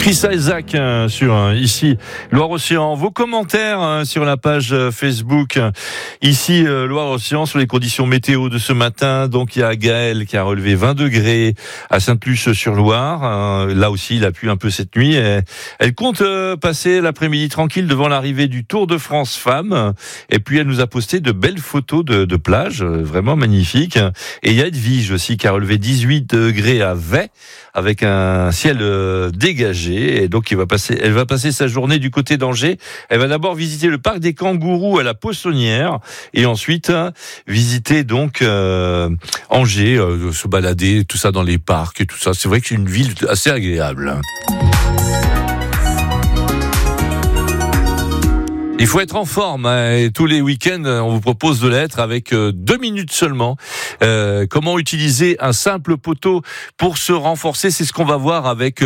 Chris Isaac sur ici Loire-Océan. Vos commentaires sur la page Facebook ici Loire-Océan sur les conditions météo de ce matin. Donc il y a Gaël qui a relevé 20 degrés à Sainte-Luce-sur-Loire. Là aussi il a plu un peu cette nuit. Elle compte passer l'après-midi tranquille devant l'arrivée du Tour de France Femmes. Et puis elle nous a posté de belles photos de plage, vraiment magnifiques. Et il y a Edwige aussi qui a relevé 18 degrés à Vey avec un ciel dégagé. Et donc elle va passer sa journée du côté d'Angers. Elle va d'abord visiter le parc des kangourous à la Poissonnière et ensuite visiter donc Angers, se balader, tout ça dans les parcs et tout ça. C'est vrai que c'est une ville assez agréable. Il faut être en forme, hein, et tous les week-ends, on vous propose de l'être avec 2 minutes seulement. Comment utiliser un simple poteau pour se renforcer, c'est ce qu'on va voir avec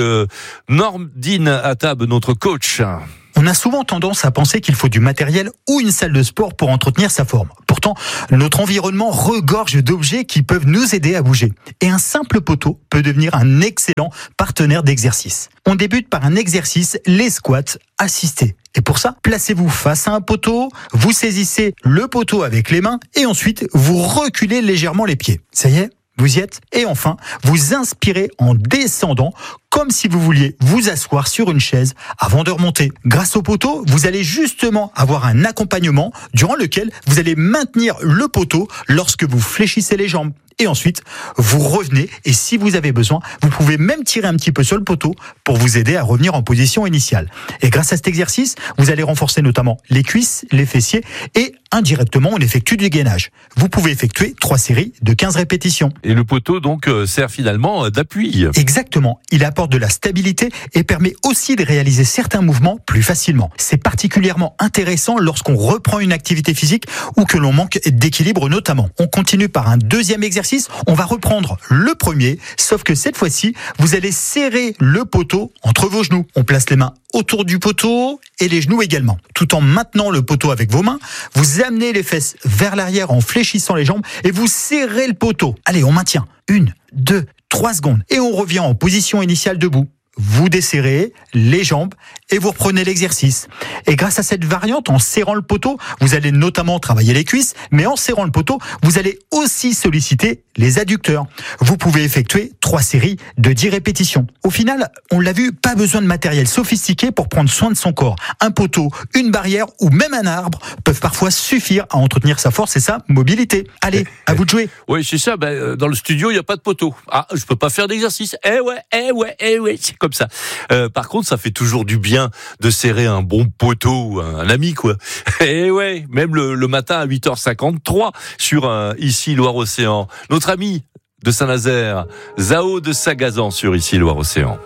Nordine Attab, notre coach. On a souvent tendance à penser qu'il faut du matériel ou une salle de sport pour entretenir sa forme. Pourtant, notre environnement regorge d'objets qui peuvent nous aider à bouger. Et un simple poteau peut devenir un excellent partenaire d'exercice. On débute par un exercice, les squats assistés. Et pour ça, placez-vous face à un poteau, vous saisissez le poteau avec les mains et ensuite vous reculez légèrement les pieds. Ça y est ? Vous y êtes ? Et enfin, vous inspirez en descendant, comme si vous vouliez vous asseoir sur une chaise avant de remonter. Grâce au poteau, vous allez justement avoir un accompagnement durant lequel vous allez maintenir le poteau lorsque vous fléchissez les jambes. Et ensuite, vous revenez et si vous avez besoin, vous pouvez même tirer un petit peu sur le poteau pour vous aider à revenir en position initiale. Et grâce à cet exercice, vous allez renforcer notamment les cuisses, les fessiers et indirectement, on effectue du gainage. Vous pouvez effectuer 3 séries de 15 répétitions. Et le poteau donc sert finalement d'appui. Exactement. Il apporte de la stabilité et permet aussi de réaliser certains mouvements plus facilement. C'est particulièrement intéressant lorsqu'on reprend une activité physique ou que l'on manque d'équilibre notamment. On continue par un deuxième exercice. On va reprendre le premier, sauf que cette fois-ci, vous allez serrer le poteau entre vos genoux. On place les mains autour du poteau et les genoux également. Tout en maintenant le poteau avec vos mains, vous amenez les fesses vers l'arrière en fléchissant les jambes et vous serrez le poteau. Allez, on maintient. 1, 2, 3 secondes. Et on revient en position initiale debout. Vous desserrez les jambes et vous reprenez l'exercice. Et grâce à cette variante, en serrant le poteau, vous allez notamment travailler les cuisses, mais en serrant le poteau, vous allez aussi solliciter les adducteurs. Vous pouvez effectuer 3 séries de 10 répétitions. Au final, on l'a vu, pas besoin de matériel sophistiqué pour prendre soin de son corps. Un poteau, une barrière ou même un arbre peuvent parfois suffire à entretenir sa force et sa mobilité. Allez, à vous de jouer. Oui, c'est ça. Dans le studio, il n'y a pas de poteau. Ah, je peux pas faire d'exercice. Eh ouais, c'est comme ça. Par contre, ça fait toujours du bien de serrer un bon poteau, un ami, quoi. Et ouais, même le matin à 8h53 sur ici Loire-Océan. Notre ami de Saint-Nazaire, Zao de Sagazan sur ici Loire-Océan.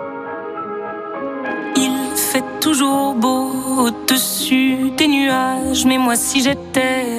Il fait toujours beau au-dessus des nuages, mais moi si j'étais